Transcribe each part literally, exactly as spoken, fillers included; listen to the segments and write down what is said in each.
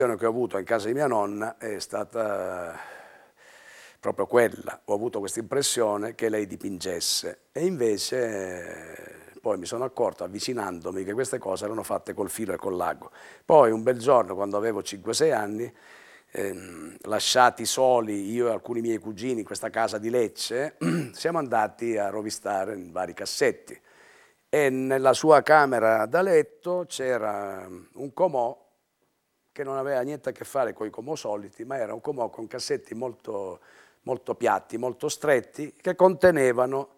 che ho avuto in casa di mia nonna è stata proprio quella. Ho avuto questa impressione che lei dipingesse e invece poi mi sono accorto, avvicinandomi, che queste cose erano fatte col filo e col l'ago. Poi un bel giorno, quando avevo cinque sei anni, ehm, lasciati soli io e alcuni miei cugini in questa casa di Lecce, siamo andati a rovistare in vari cassetti e nella sua camera da letto c'era un comò che non aveva niente a che fare con i comò soliti, ma era un comò con cassetti molto, molto piatti, molto stretti, che contenevano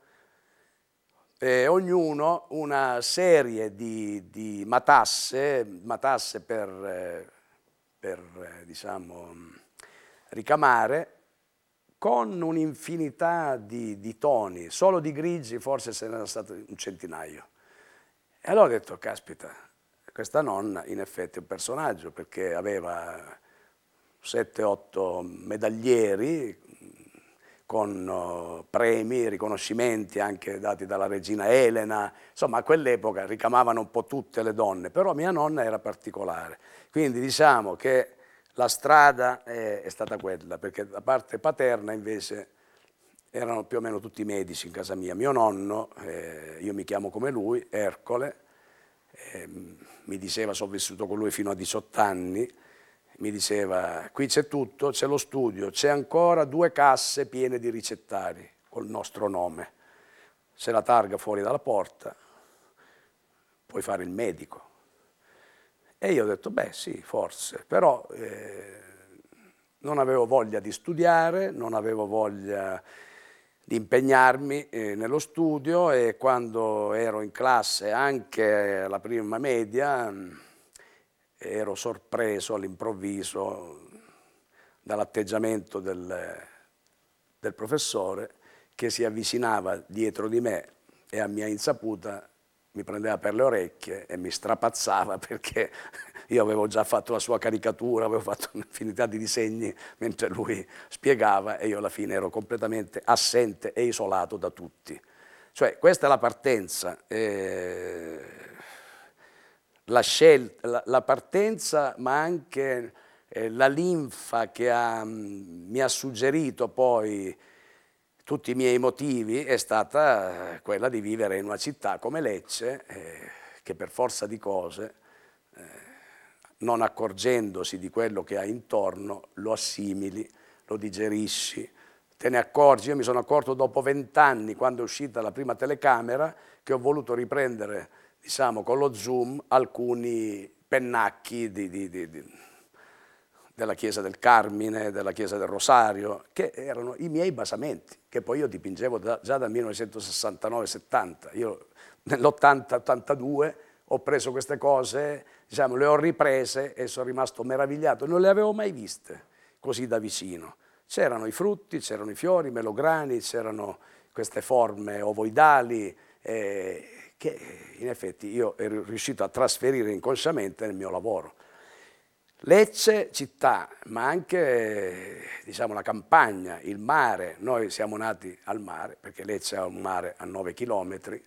eh, ognuno una serie di, di matasse, matasse per, eh, per eh, diciamo, ricamare, con un'infinità di, di toni, solo di grigi forse se n'era stato un centinaio. E allora ho detto, caspita, questa nonna in effetti è un personaggio, perché aveva sette otto medaglieri con uh, premi, riconoscimenti anche dati dalla regina Elena, insomma a quell'epoca ricamavano un po' tutte le donne, però mia nonna era particolare. Quindi diciamo che la strada è, è stata quella, perché da parte paterna invece erano più o meno tutti medici in casa mia. Mio nonno, eh, io mi chiamo come lui, Ercole, eh, mi diceva, sono vissuto con lui fino a diciotto anni, mi diceva, qui c'è tutto, c'è lo studio, c'è ancora due casse piene di ricettari col nostro nome. Se la targa fuori dalla porta, puoi fare il medico. E io ho detto, beh sì, forse, però eh, non avevo voglia di studiare, non avevo voglia di impegnarmi eh, nello studio, e quando ero in classe, anche alla prima media, mh, ero sorpreso all'improvviso dall'atteggiamento del, del professore, che si avvicinava dietro di me e a mia insaputa mi prendeva per le orecchie e mi strapazzava, perché io avevo già fatto la sua caricatura, avevo fatto un'infinità di disegni mentre lui spiegava, e io alla fine ero completamente assente e isolato da tutti. Cioè questa è la partenza, eh, la scelta, la, la partenza, ma anche eh, la linfa che ha, mh, mi ha suggerito poi tutti i miei motivi, è stata quella di vivere in una città come Lecce, eh, che per forza di cose, eh, non accorgendosi di quello che hai intorno, lo assimili, lo digerisci, te ne accorgi. Io mi sono accorto dopo vent'anni, quando è uscita la prima telecamera, che ho voluto riprendere, diciamo, con lo zoom alcuni pennacchi di, di, di, di della chiesa del Carmine, della chiesa del Rosario, che erano i miei basamenti, che poi io dipingevo da, già dal millenovecentosessantanove settanta. Io nell'ottanta ottantadue ho preso queste cose, diciamo, le ho riprese e sono rimasto meravigliato. Non le avevo mai viste così da vicino. C'erano i frutti, c'erano i fiori, i melograni, c'erano queste forme ovoidali, eh, che in effetti io ero riuscito a trasferire inconsciamente nel mio lavoro. Lecce città, ma anche diciamo, la campagna, il mare. Noi siamo nati al mare, perché Lecce ha un mare a nove chilometri,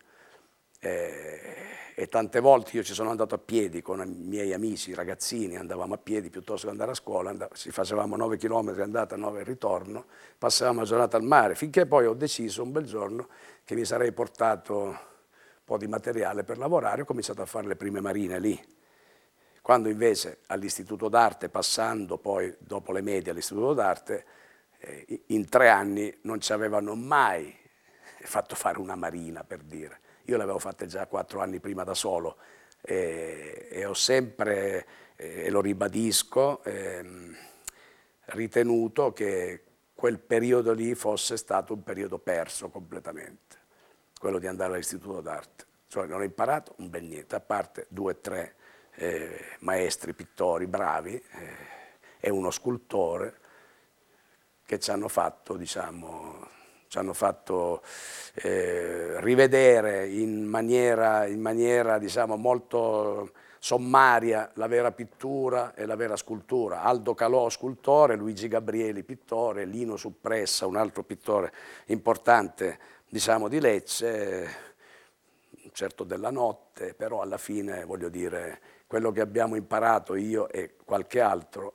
eh, e tante volte io ci sono andato a piedi con i miei amici, ragazzini, andavamo a piedi piuttosto che andare a scuola, andav- ci facevamo nove chilometri andata, nove ritorno, passavamo la giornata al mare, finché poi ho deciso un bel giorno che mi sarei portato un po' di materiale per lavorare. Ho cominciato a fare le prime marine lì. Quando invece all'Istituto d'Arte, passando poi dopo le medie all'Istituto d'Arte, eh, in tre anni non ci avevano mai fatto fare una marina, per dire. Io le avevo fatte già quattro anni prima da solo, e, e ho sempre, e lo ribadisco, ehm, ritenuto che quel periodo lì fosse stato un periodo perso completamente, quello di andare all'Istituto d'Arte. Cioè non ho imparato un bel niente, a parte due o tre Eh, maestri pittori bravi eh, e uno scultore che ci hanno fatto, diciamo, ci hanno fatto eh, rivedere in maniera, in maniera diciamo, molto sommaria la vera pittura e la vera scultura. Aldo Calò, scultore, Luigi Gabrieli, pittore, Lino Suppressa, un altro pittore importante, diciamo, di Lecce, certo della notte, però alla fine, voglio dire, quello che abbiamo imparato io e qualche altro